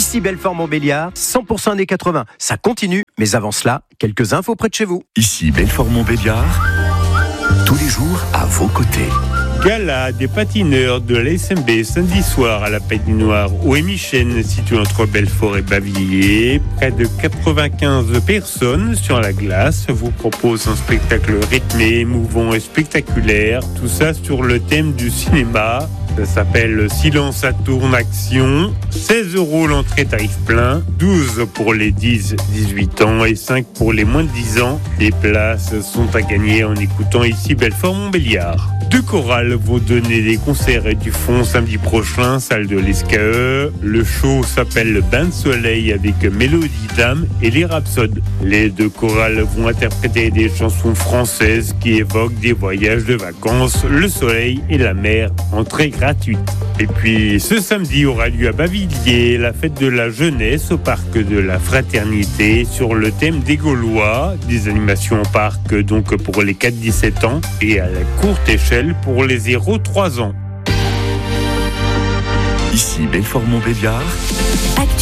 Ici Belfort-Montbéliard, 100% années 80. Ça continue, mais avant cela, quelques infos près de chez vous. Ici Belfort-Montbéliard, tous les jours à vos côtés. Gala des patineurs de l'ASMB samedi soir à la patinoire Ouémichène située entre Belfort et Bavilliers. Près de 95 personnes sur la glace vous proposent un spectacle rythmé, émouvant et spectaculaire. Tout ça sur le thème du cinéma. Ça s'appelle Silence à tourne action. 16 € l'entrée tarif plein, 12 pour les 10-18 ans et 5 pour les moins de 10 ans. Les places sont à gagner en écoutant ici Belfort-Montbéliard. Deux chorales vont donner des concerts et du fond samedi prochain, salle de l'ESCAE. Le show s'appelle le Bain de Soleil avec Mélodie Dame et les Rhapsodes. Les deux chorales vont interpréter des chansons françaises qui évoquent des voyages de vacances, le soleil et la mer, entrée gratuite. Et puis ce samedi aura lieu à Bavilliers la fête de la jeunesse au parc de la Fraternité sur le thème des Gaulois. Des animations en parc donc pour les 4-17 ans et à la courte échelle pour les 0-3 ans. Ici Belfort-Montbéliard.